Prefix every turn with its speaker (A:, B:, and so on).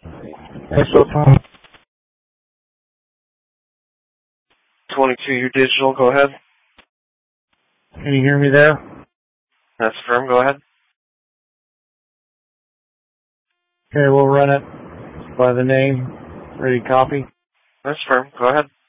A: Exo
B: 22, your digital, go ahead.
A: Can you hear me there?
B: That's firm, go ahead.
A: Okay, we'll run it by the name. Ready to copy?
B: That's firm, go ahead.